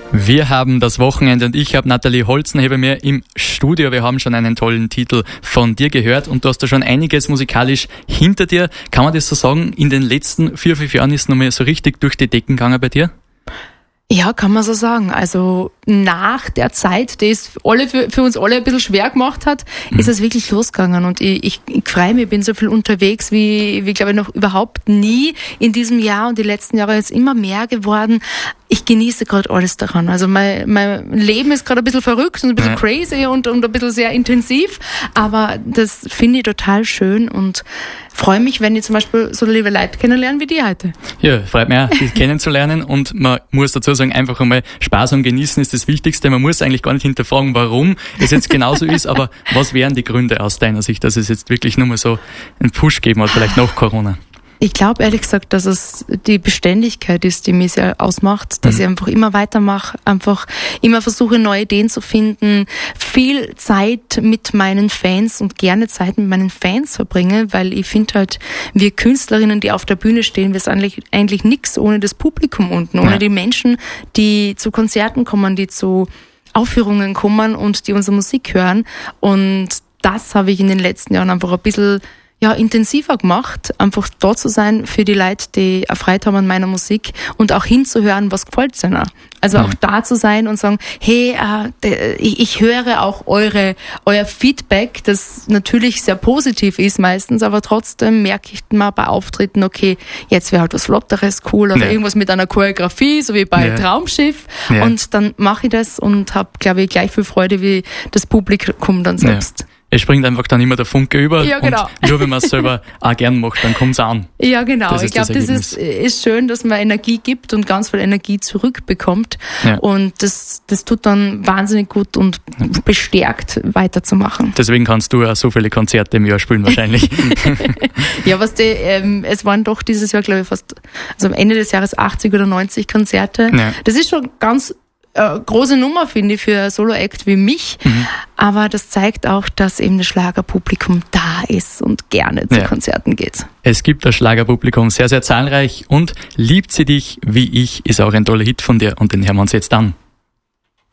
Wir haben das Wochenende und ich habe Nathalie Holzner hier bei mir im Studio. Wir haben schon einen tollen Titel von dir gehört und du hast da schon einiges musikalisch hinter dir. Kann man das so sagen, in den letzten 4-5 Jahren ist es nochmal so richtig durch die Decken gegangen bei dir? Ja, kann man so sagen. Also nach der Zeit, die es für uns alle ein bisschen schwer gemacht hat, ist es wirklich losgegangen. Und ich freue mich, ich bin so viel unterwegs wie glaube ich noch überhaupt nie in diesem Jahr und die letzten Jahre jetzt immer mehr geworden. Ich genieße gerade alles daran. Also mein Leben ist gerade ein bisschen verrückt und ein bisschen crazy und ein bisschen sehr intensiv, aber das finde ich total schön und freue mich, wenn ich zum Beispiel so liebe Leute kennenlernen wie die heute. Ja, freut mich auch, dich kennenzulernen und man muss dazu sagen, einfach einmal Spaß und Genießen ist das Wichtigste. Man muss eigentlich gar nicht hinterfragen, warum es jetzt genauso ist, aber was wären die Gründe aus deiner Sicht, dass es jetzt wirklich nur mal so einen Push geben hat, vielleicht nach Corona? Ich glaube ehrlich gesagt, dass es die Beständigkeit ist, die mich sehr ausmacht, dass ich einfach immer weitermache, einfach immer versuche, neue Ideen zu finden, viel Zeit mit meinen Fans und gerne Zeit mit meinen Fans verbringe, weil ich finde halt, wir Künstlerinnen, die auf der Bühne stehen, wir sind eigentlich nichts ohne das Publikum unten, ohne die Menschen, die zu Konzerten kommen, die zu Aufführungen kommen und die unsere Musik hören. Und das habe ich in den letzten Jahren einfach ein bisschen intensiver gemacht, einfach da zu sein für die Leute, die erfreut haben an meiner Musik und auch hinzuhören, was gefällt ihnen. Also auch da zu sein und sagen, hey, ich höre auch euer Feedback, das natürlich sehr positiv ist meistens, aber trotzdem merke ich mal bei Auftritten, okay, jetzt wäre halt was Flotteres cool oder irgendwas mit einer Choreografie, so wie bei Traumschiff. Ja. Und dann mache ich das und habe, glaube ich, gleich viel Freude wie das Publikum dann selbst. Ja. Es springt einfach dann immer der Funke über. Ja, genau. Und nur wenn man es selber auch gern macht, dann kommt es an. Ja, genau. Ich glaube, das ist schön, dass man Energie gibt und ganz viel Energie zurückbekommt. Ja. Und das tut dann wahnsinnig gut und bestärkt, weiterzumachen. Deswegen kannst du ja so viele Konzerte im Jahr spielen wahrscheinlich. Ja, es waren doch dieses Jahr, glaube ich, also am Ende des Jahres 80 oder 90 Konzerte. Ja. Das ist schon ganz große Nummer, finde ich, für ein Solo-Act wie mich. Aber das zeigt auch, dass eben das Schlagerpublikum da ist und gerne zu Konzerten geht. Es gibt das Schlagerpublikum sehr, sehr zahlreich und Liebt sie dich wie ich ist auch ein toller Hit von dir und den hören wir uns jetzt an.